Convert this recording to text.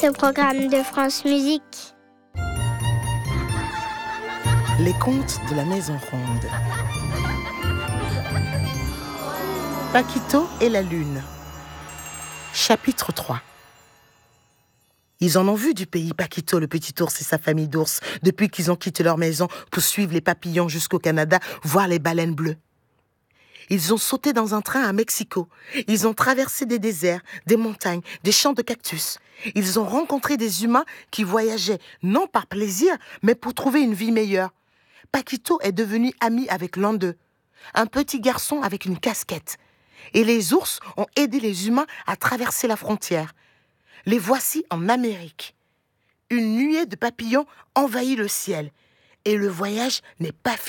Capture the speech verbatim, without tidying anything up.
ce programme de France Musique. Les contes de la Maison Ronde. Paquito et la Lune. Chapitre trois. Ils en ont vu du pays, Paquito, le petit ours et sa famille d'ours, depuis qu'ils ont quitté leur maison pour suivre les papillons jusqu'au Canada, voir les baleines bleues. Ils ont sauté dans un train à Mexico. Ils ont traversé des déserts, des montagnes, des champs de cactus. Ils ont rencontré des humains qui voyageaient non par plaisir, mais pour trouver une vie meilleure. Paquito est devenu ami avec l'un d'eux, un petit garçon avec une casquette. Et les ours ont aidé les humains à traverser la frontière. Les voici en Amérique. Une nuée de papillons envahit le ciel. Et le voyage n'est pas fini.